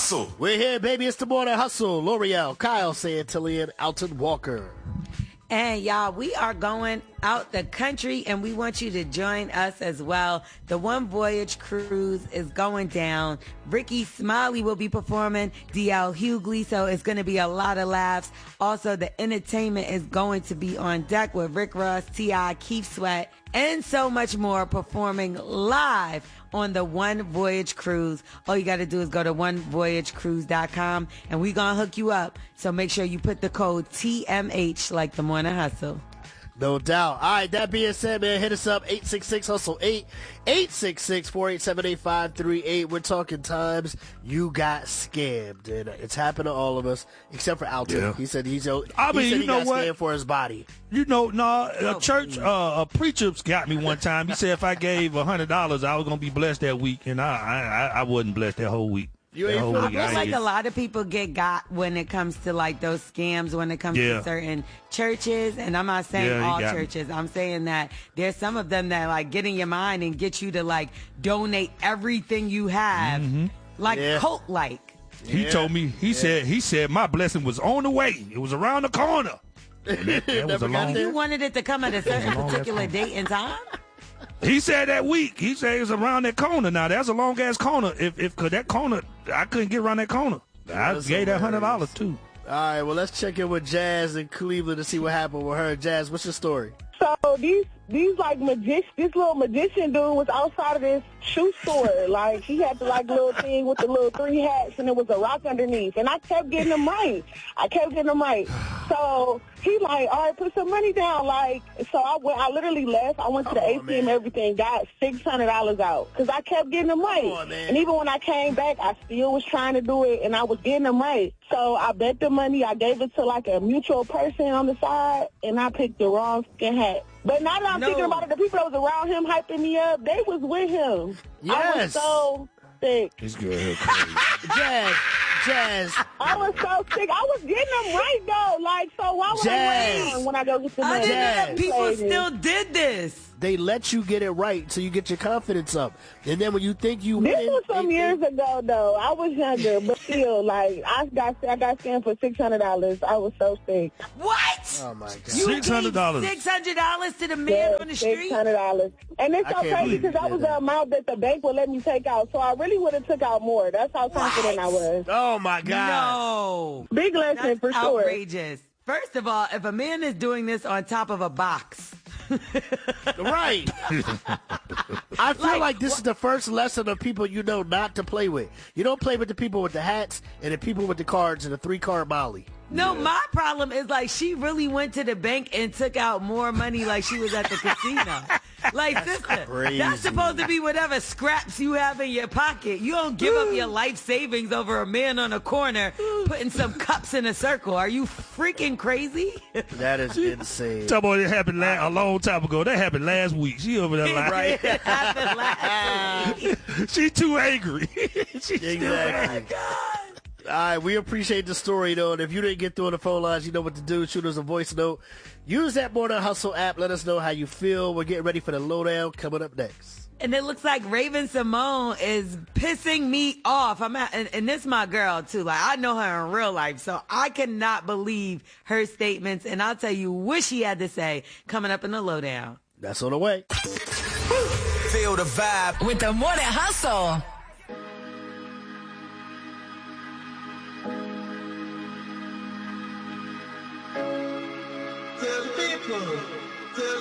Hustle. We're here, baby. It's the Morning Hustle. L'Oreal, Kyle Santillan, Alton Walker. And y'all, we are going out the country and we want you to join us as well. The One Voyage Cruise is going down. Ricky Smiley will be performing, DL Hughley, so it's going to be a lot of laughs. Also, the entertainment is going to be on deck with Rick Ross, T.I., Keith Sweat, and so much more performing live on the One Voyage Cruise. All you got to do is go to onevoyagecruise.com and we're going to hook you up. So make sure you put the code TMH like the Morning Hustle. No doubt. All right, that being said, man, hit us up, 866-HUSTLE-8, 866-487-8538. We're talking times you got scammed, and it's happened to all of us, except for Alton. Yeah. He said he got scammed for his body. You know, a preacher got me one time. He said if I gave $100, I was going to be blessed that week, and I wasn't blessed that whole week. I feel like a lot of people get got when it comes to like those scams when it comes to certain churches, and I'm not saying all churches. I'm saying that there's some of them that like get in your mind and get you to like donate everything you have, like cult-like. He told me, he said my blessing was on the way. It was around the corner. That was a long. You wanted it to come at a certain particular date and time? He said that week. He said it was around that corner. Now that's a long ass corner. If that corner, I couldn't get around that corner. I gave that $100 too. All right, well let's check in with Jazz in Cleveland to see what happened with her. Jazz, what's your story? So these like this little magician dude was outside of this shoe store. Like he had the like little thing with the little 3 hats, and it was a rock underneath. And I kept getting them right. So he like, all right, put some money down. Like, so I literally left. I went to the ATM, everything, got $600 out because I kept getting them right. And even when I came back, I still was trying to do it, and I was getting them right. So I bet the money. I gave it to like a mutual person on the side, and I picked the wrong fucking hat. But now that I'm thinking about it, the people that was around him hyping me up, they was with him. Yes. I was so sick. He's good. Jazz. I was so sick. I was getting them right, though. Like, so why would I wait when I go get the money? I didn't know that people still did this. They let you get it right so you get your confidence up. And then when you think you This win... was some years ago, though. I was younger, but still, like, I got scammed for $600. I was so sick. What? Oh, my God. You $600. $600 to the man on the street? $600. And it's so crazy because that was the amount that the bank would let me take out. So I really would have took out more. That's how confident I was. Oh, my God. No. Big lesson for sure. Outrageous. First of all, if a man is doing this on top of a box... Right. I feel like this is the first lesson of people you know not to play with. You don't play with the people with the hats and the people with the cards and the 3-card Molly. No, my problem is like she really went to the bank and took out more money like she was at the casino. Like, sister, that's supposed to be whatever scraps you have in your pocket. You don't give up your life savings over a man on a corner putting some cups in a circle. Are you freaking crazy? That is insane. Talk about it happened a long time ago. That happened last week. She over there like, right. It happened last week. She too angry. Exactly. Oh my God. All right, we appreciate the story, though. And if you didn't get through on the phone lines, you know what to do. Shoot us a voice note. Use that Morning Hustle app. Let us know how you feel. We're getting ready for the lowdown coming up next. And it looks like Raven Simone is pissing me off. And this is my girl, too. Like, I know her in real life, so I cannot believe her statements. And I'll tell you what she had to say coming up in the lowdown. That's on the way. Feel the vibe with the Morning Hustle. Tell the people.